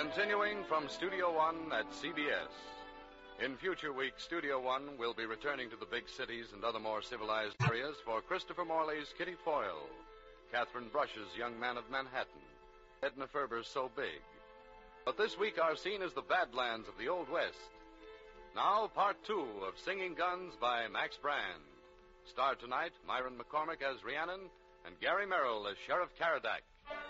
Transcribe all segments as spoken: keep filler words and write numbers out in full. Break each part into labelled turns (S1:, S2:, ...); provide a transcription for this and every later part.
S1: Continuing from Studio One at C B S. In future weeks, Studio One will be returning to the big cities and other more civilized areas for Christopher Morley's Kitty Foyle, Catherine Brush's Young Man of Manhattan, Edna Ferber's So Big. But this week our scene is the Badlands of the Old West. Now, part two of Singing Guns by Max Brand. Star tonight, Myron McCormick as Rhiannon and Gary Merrill as Sheriff Caradoc.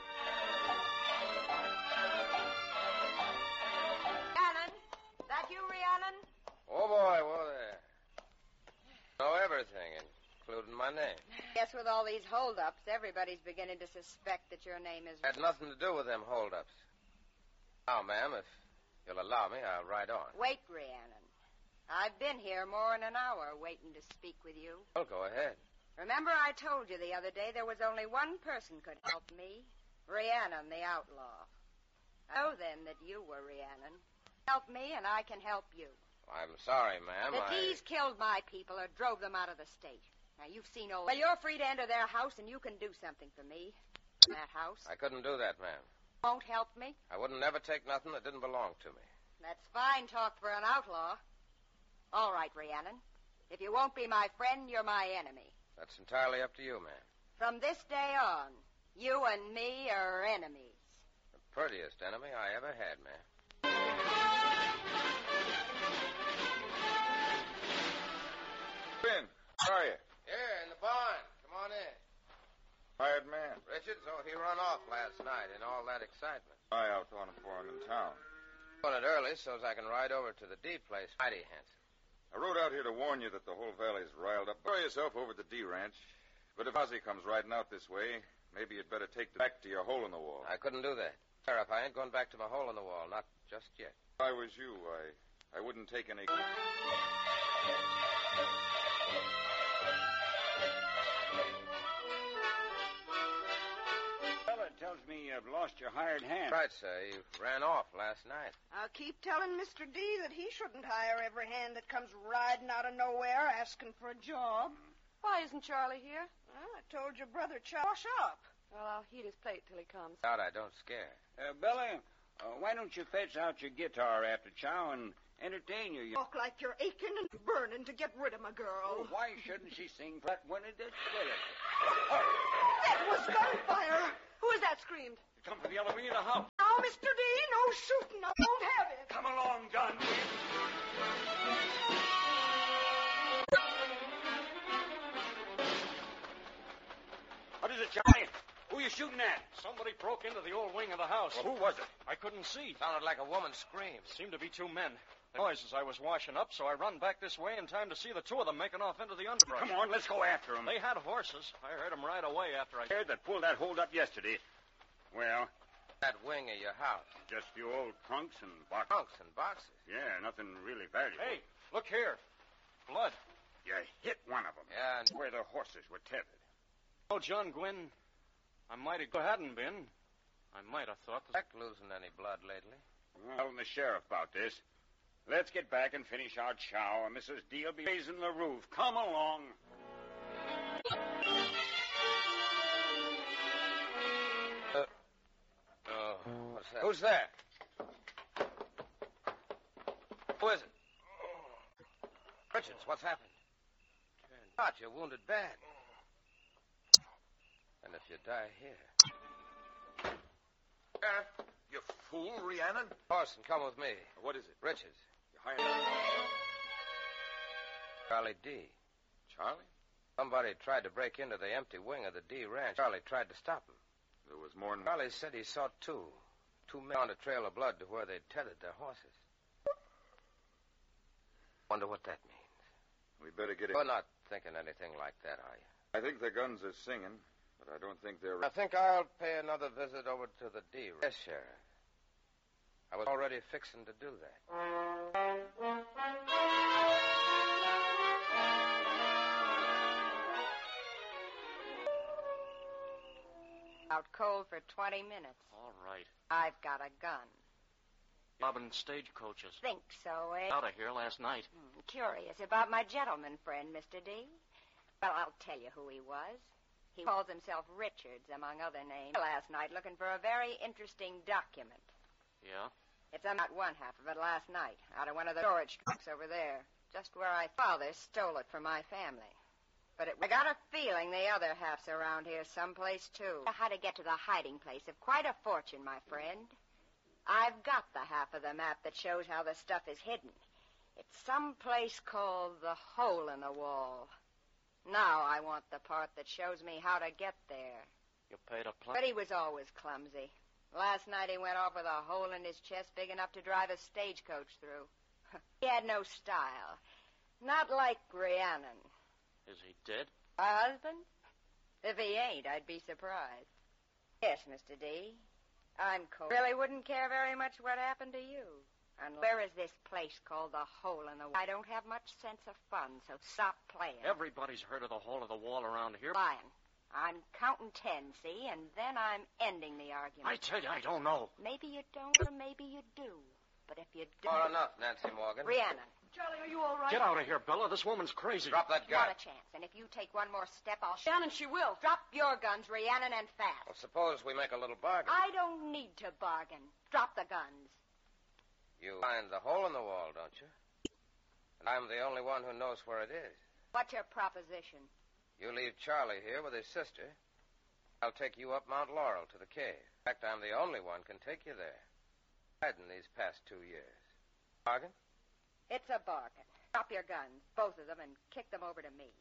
S2: Rhiannon? That you, Rhiannon?
S3: Oh, boy, whoa there. Know everything, including my name.
S2: Guess with all these holdups, everybody's beginning to suspect that your name is...
S3: Had nothing to do with them holdups. Now, ma'am, if you'll allow me, I'll ride on.
S2: Wait, Rhiannon. I've been here more than an hour waiting to speak with you.
S3: Well, go ahead.
S2: Remember I told you the other day there was only one person could help me? Rhiannon, the outlaw. Oh, then, that you were Rhiannon. Help me and I can help you.
S3: I'm sorry, ma'am.
S2: The
S3: I...
S2: D's killed my people or drove them out of the state. Now, you've seen old... Well, you're free to enter their house and you can do something for me. In that house.
S3: I couldn't do that, ma'am.
S2: Won't help me?
S3: I wouldn't never take nothing that didn't belong to me.
S2: That's fine talk for an outlaw. All right, Rhiannon. If you won't be my friend, you're my enemy.
S3: That's entirely up to you, ma'am.
S2: From this day on, you and me are enemies.
S3: The prettiest enemy I ever had, ma'am.
S4: Ben, where are you?
S3: Here, in the barn. Come on in.
S4: Hired man.
S3: Richards, oh, he run off last night in all that excitement.
S4: I out on him for him in town.
S3: Doing it early so's I can ride over to the D place. Mighty handsome.
S4: I rode out here to warn you that the whole valley's riled up. Throw yourself over at the D ranch. But if Ozzie comes riding out this way, maybe you'd better take the back to your hole in the wall.
S3: I couldn't do that. Sheriff, I ain't going back to my hole in the wall. Not just yet.
S4: If I was you, I, I wouldn't take any...
S5: Tells me you've lost your hired hand.
S3: Right, sir. You ran off last night.
S6: I'll keep telling Mister D that he shouldn't hire every hand that comes riding out of nowhere asking for a job.
S7: Why isn't Charlie here?
S6: Well, I told your brother Charlie, wash up.
S7: Well, I'll heat his plate till he comes.
S3: Doubt I don't scare.
S5: Uh, Bella, uh, why don't you fetch out your guitar after chow and entertain you?
S6: Talk like you're aching and burning to get rid of my girl.
S5: Oh, why shouldn't she sing that when it is silly?
S6: That was gunfire.
S7: Who is that screamed?
S5: Come for the other wing of the house.
S6: Now, Mister D, no shooting. I won't have it.
S5: Come along, gun. What is it, Johnny? Who are you shooting at?
S8: Somebody broke into the old wing of the house.
S5: Well, who was it?
S8: I couldn't see.
S3: Sounded like a woman's scream.
S8: Seemed to be two men. The noise as I was washing up, so I run back this way in time to see the two of them making off into the underbrush.
S5: Come on, let's go after them.
S8: They had horses. I heard them right away after I...
S5: Heard that pulled that hold up yesterday. Well,
S3: That wing of your house.
S5: just a few old trunks and boxes.
S3: Trunks and boxes.
S5: Yeah, nothing really valuable.
S8: Hey, look here. Blood.
S5: You hit one of them.
S3: Yeah, and...
S5: Where the horses were tethered.
S8: Oh, John Gwynn, I might have hadn't been. I might have thought... The...
S3: Back losing any blood lately.
S5: Well, and the sheriff about this. Let's get back and finish our chow, and Missus D will be raising the roof. Come along.
S3: Uh, oh, what's that? Who's there? Who is it? Richards, what's happened? God, you're wounded bad. And if you die here...
S4: Sheriff, you fool, Rhiannon.
S3: Orson, come with me.
S4: What is it?
S3: Richards.
S4: You hired...
S3: Charlie D.
S4: Charlie?
S3: Somebody tried to break into the empty wing of the D ranch. Charlie tried to stop him.
S4: There was more than...
S3: Charlie said he saw two. Two men on a trail of blood to where they'd tethered their horses. Wonder what that means.
S4: We better get it.
S3: You're not thinking anything like that, are you?
S4: I think the guns are singing, but I don't think they're...
S3: I think I'll pay another visit over to the D ranch. Yes, Sheriff. I was already fixing to do that.
S2: Out cold for twenty minutes.
S8: All right.
S2: I've got a gun.
S8: Robbing stagecoaches.
S2: Think so, eh?
S8: Out of here last night.
S2: Hmm, curious about my gentleman friend, Mister D. Well, I'll tell you who he was. He calls himself Richards, among other names. Last night looking for a very interesting document.
S8: Yeah?
S2: It's about one half of it last night, out of one of the storage trucks over there, just where I father stole it from my family. But it, I got a feeling the other half's around here someplace, too. How to get to the hiding place of quite a fortune, my friend. I've got the half of the map that shows how the stuff is hidden. It's some place called the Hole in the Wall. Now I want the part that shows me how to get there.
S8: You paid a pl-
S2: But he was always clumsy. Last night he went off with a hole in his chest big enough to drive a stagecoach through. He had no style. Not like Rhiannon.
S8: Is he dead?
S2: My husband? If he ain't, I'd be surprised. Yes, Mister D. I'm cold. Really wouldn't care very much what happened to you. And where is this place called the Hole in the Wall? I don't have much sense of fun, so stop playing.
S8: Everybody's heard of the Hole of the Wall around here.
S2: Lion. I'm counting ten, see, and then I'm ending the argument.
S8: I tell you, I don't know.
S2: Maybe you don't, or maybe you do. But if you do...
S3: Far enough, Nancy Morgan.
S2: Rhiannon.
S7: Charlie, are you all right?
S8: Get out of here, Bella. This woman's crazy.
S3: Drop that
S2: Not
S3: gun.
S2: a chance. And if you take one more step, I'll...
S7: Shannon, she will.
S2: Drop your guns, Rhiannon, and fast.
S3: Well, suppose we make a little bargain.
S2: I don't need to bargain. Drop the guns.
S3: You find the hole in the wall, don't you? And I'm the only one who knows where it is.
S2: What's your proposition?
S3: You leave Charlie here with his sister. I'll take you up Mount Laurel to the cave. In fact, I'm the only one can take you there. Hiding these past two years. Bargain?
S2: It's a bargain. Drop your guns, both of them, and kick them over to me.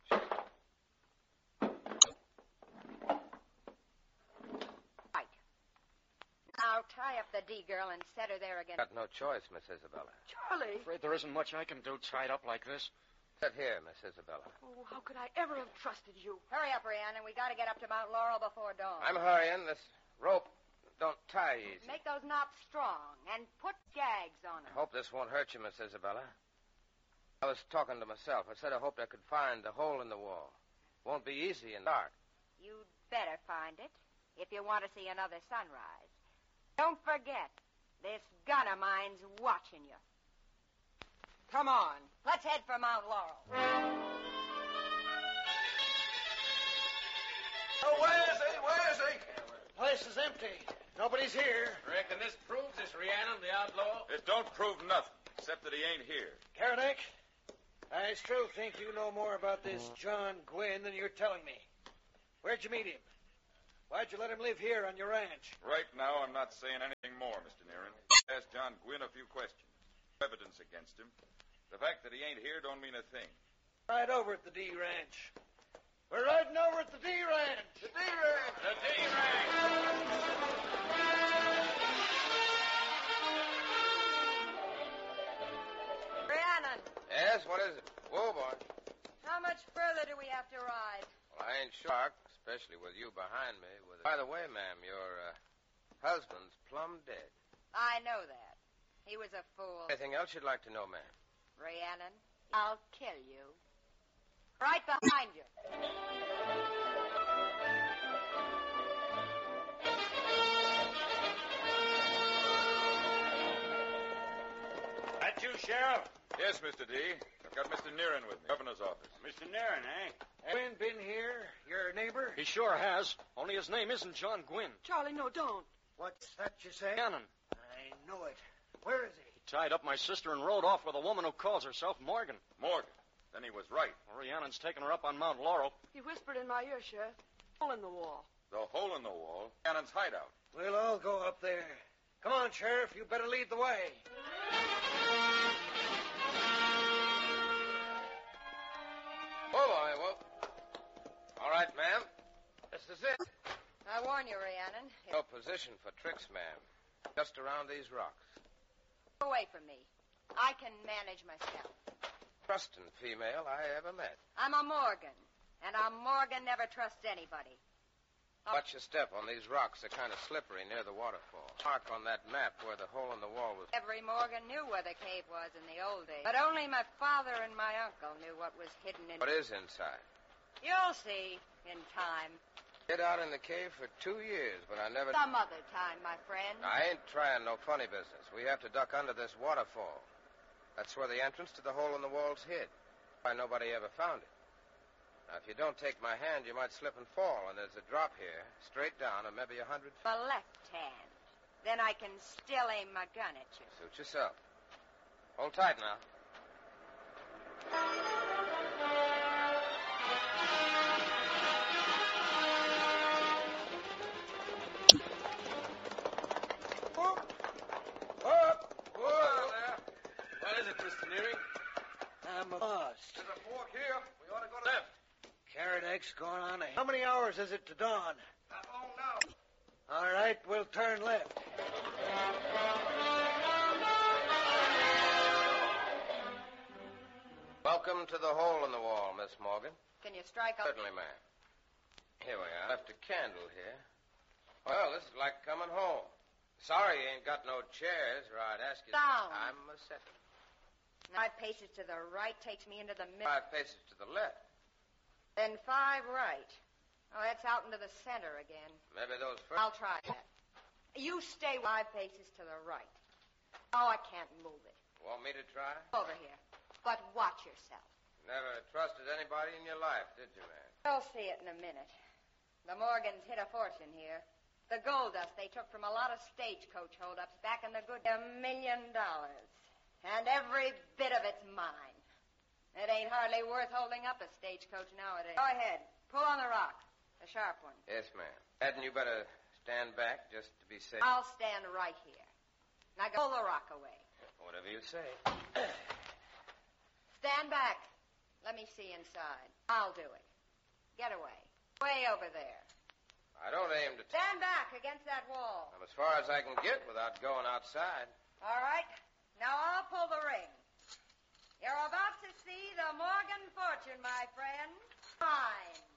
S2: Right. Now tie up the D girl and set her there again.
S3: Got no choice, Miss Isabella.
S7: Charlie.
S8: Afraid there isn't much I can do tied up like this.
S3: Sit here, Miss Isabella.
S7: Oh, how could I ever have trusted you?
S2: Hurry up, Rhiannon. We got to get up to Mount Laurel before dawn.
S3: I'm hurrying. This rope don't tie easy.
S2: Make those knots strong and put gags on
S3: I
S2: them.
S3: hope this won't hurt you, Miss Isabella. I was talking to myself. I said I hoped I could find the hole in the wall. Won't be easy in the dark.
S2: You'd better find it if you want to see another sunrise. Don't forget, this gun of mine's watching you. Come on. Let's head for Mount Laurel.
S9: Oh, where is he? Where is he?
S10: Place is empty. Nobody's here.
S9: Reckon this proves this Rhiannon, the outlaw?
S4: It don't prove nothing, except that he ain't here.
S10: Karnak, I still think you know more about this John Gwynn than you're telling me. Where'd you meet him? Why'd you let him live here on your ranch?
S4: Right now, I'm not saying anything more, Mister Nerin. Ask John Gwynn a few questions. Evidence against him. The fact that he ain't here don't mean a thing.
S10: Right over at the D Ranch. We're riding over at the D Ranch.
S9: The D Ranch. The D Ranch.
S2: Rhiannon,
S3: Yes, what is it? Whoa, boy.
S2: how much further do we have to ride?
S3: Well, I ain't sure, especially with you behind me. With By the way, ma'am, your uh, husband's plumb dead.
S2: I know that. He was a fool.
S3: Anything else you'd like to know, ma'am?
S2: Rhiannon, I'll kill you. Right behind you.
S5: That you, Sheriff?
S4: Yes, Mister D. I've got Mister Nerin with me. Governor's office.
S5: Mister Nerin, eh?
S10: Gwynn been here? Your neighbor?
S8: He sure has. Only his name isn't John Gwynn.
S7: Charlie, no, don't.
S10: What's that you say?
S8: Rhiannon.
S10: I know it. Where is he?
S8: He tied up my sister and rode off with a woman who calls herself Morgan.
S4: Morgan. Then he was right.
S8: Well, Rhiannon's taking her up on Mount Laurel.
S7: He whispered in my ear, Sheriff. Hole in the wall.
S4: The hole in the wall. Cannon's hideout.
S10: We'll all go up there. Come on, Sheriff. You better lead the way.
S3: Whoa, boy, whoa. All right, ma'am. This is it.
S2: I warn you, Rhiannon.
S3: No position for tricks, ma'am. Just around these rocks.
S2: Get away from me. I can manage myself.
S3: Trusting female I ever met.
S2: I'm a Morgan, and a Morgan never trusts anybody.
S3: Watch your step on these rocks. They're kind of slippery near the waterfall. Mark on that map where the hole in the wall was.
S2: Every Morgan knew where the cave was in the old days. But only my father and my uncle knew what was hidden in...
S3: What is inside?
S2: You'll see in time.
S3: Hid out in the cave for two years, but I never...
S2: Some other time, my friend.
S3: I ain't trying no funny business. We have to duck under this waterfall. That's where the entrance to the hole in the wall's hid. Why nobody ever found it. Now, if you don't take my hand, you might slip and fall, and there's a drop here, straight down, and maybe a hundred feet.
S2: The left hand. Then I can still aim my gun at you.
S3: Suit yourself. Hold tight now.
S9: What is it, Mister Neary?
S10: I'm lost.
S9: There's a fork here. We ought to go left.
S10: Carrot X going on ahead. How many hours is it to dawn?
S9: Not long now.
S10: All right, we'll turn left.
S3: Welcome to the hole in the wall, Miss Morgan.
S2: Can you strike up?
S3: Certainly, ma'am. Here we are. Left a candle here. Well, this is like coming home. Sorry you ain't got no chairs, or I'd ask you...
S2: Down.
S3: I'm a second.
S2: Five paces to the right takes me into the middle.
S3: Five paces to the left.
S2: Then five right. Oh, that's out into the center again.
S3: Maybe those first...
S2: I'll try that. You stay five paces to the right. Oh, I can't move it.
S3: Want me to try?
S2: Over here. But watch yourself.
S3: Never trusted anybody in your life, did you, man?
S2: You'll see it in a minute. The Morgans hit a fortune here. The gold dust they took from a lot of stagecoach holdups back in the good... A million dollars. And every bit of it's mine. It ain't hardly worth holding up a stagecoach nowadays. Go ahead. Pull on the rock. The sharp one.
S3: Yes, ma'am. Hadn't you better stand back just to be safe?
S2: I'll stand right here. Now go pull the rock away.
S3: Whatever you say.
S2: Stand back. Let me see inside. I'll do it. Get away. Way over there.
S3: I don't aim to... T-
S2: Stand back against that wall.
S3: I'm as far as I can get without going outside.
S2: All right. Now I'll pull the ring. You're about to see the Morgan fortune, my friend. Mine.